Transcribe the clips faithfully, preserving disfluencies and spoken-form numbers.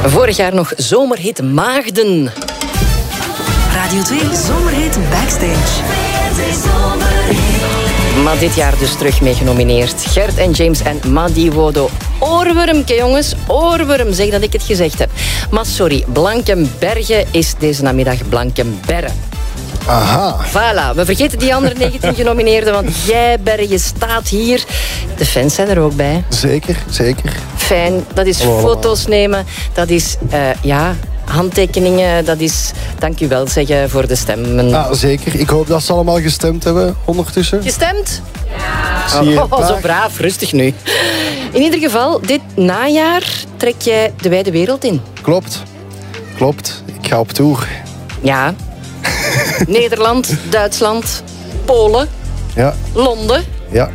Vorig jaar nog zomerhit Maagden. Radio twee Zomerhit Backstage. Maar dit jaar dus terug mee genomineerd. Gert en James en Madi Wodo. Oorwormke, jongens. Oorworm, zeg dat ik het gezegd heb. Maar sorry, Blankenberge is deze namiddag Blankenberre. Aha. Voilà, we vergeten die andere negentien genomineerden, want jij, Berge, staat hier. De fans zijn er ook bij. Zeker, zeker. Fijn, dat is Hallo, foto's nemen, dat is, uh, ja, handtekeningen, dat is dank u wel zeggen voor de stemmen. Ah, zeker. Ik hoop dat ze allemaal gestemd hebben ondertussen. Gestemd? Ja. Zie je Oh, oh, zo braaf, rustig nu. In ieder geval, dit najaar trek jij de wijde wereld in. Klopt. Klopt. Ik ga op tour. Ja. Nederland, Duitsland, Polen, Ja. Londen. Ja.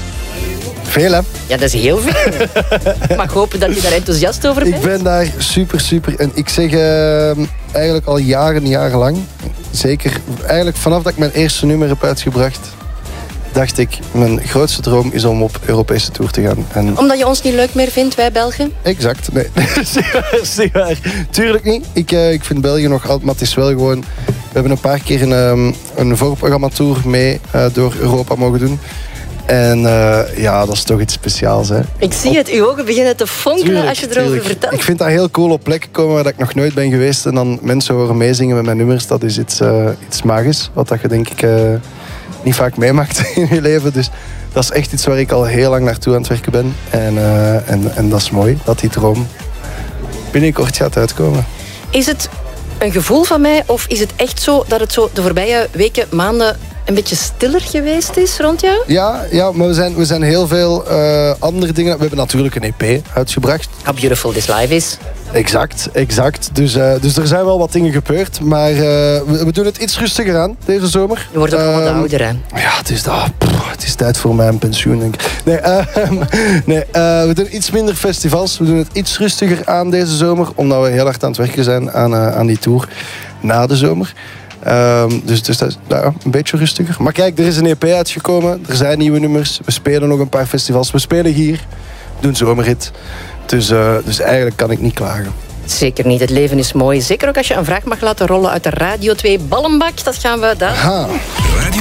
Veel, hè? Ja, dat is heel veel. Ik mag hopen dat je daar enthousiast over bent. Ik ben daar super, super... En ik zeg uh, eigenlijk al jaren, jarenlang... Zeker, eigenlijk vanaf dat ik mijn eerste nummer heb uitgebracht... dacht ik, mijn grootste droom is om op Europese tour te gaan. En Omdat je ons niet leuk meer vindt, wij Belgen? exact, nee. Dat is niet waar, dat is niet waar. Tuurlijk niet. Ik, uh, ik vind België nog altijd... Maar het is wel gewoon... We hebben een paar keer een, um, een voorprogramma-tour mee uh, door Europa mogen doen. En uh, ja, dat is toch iets speciaals, hè. Ik zie het, uw ogen beginnen te fonkelen Tuurlijk, als je erover tuurlijk. vertelt. Ik vind dat heel cool op plekken komen waar ik nog nooit ben geweest. En dan mensen horen meezingen met mijn nummers. Dat is iets, uh, iets magisch. Wat dat je denk ik uh, niet vaak meemaakt in je leven. Dus dat is echt iets waar ik al heel lang naartoe aan het werken ben. En, uh, en, en dat is mooi, dat die droom binnenkort gaat uitkomen. Is het een gevoel van mij of is het echt zo dat het zo de voorbije weken, maanden een beetje stiller geweest is rond jou? Ja, ja maar we zijn, we zijn heel veel uh, andere dingen. We hebben natuurlijk een E P uitgebracht. How Beautiful This Life Is. Exact, exact. Dus, uh, dus er zijn wel wat dingen gebeurd. Maar uh, we, we doen het iets rustiger aan deze zomer. Je wordt ook uh, wat ouder, hè? Ja, het is, dat, pff, het is tijd voor mijn pensioen, denk ik. Nee, uh, nee uh, we doen iets minder festivals. We doen het iets rustiger aan deze zomer. Omdat we heel hard aan het werken zijn aan, uh, aan die tour na de zomer. Um, dus, dus dat is nou, een beetje rustiger. Maar kijk, er is een E P uitgekomen. Er zijn nieuwe nummers. We spelen nog een paar festivals. We spelen hier. We doen zomerhit. Dus, uh, dus eigenlijk kan ik niet klagen. Zeker niet. Het leven is mooi. Zeker ook als je een vraag mag laten rollen uit de Radio twee ballenbak. Dat gaan we daar. Aha.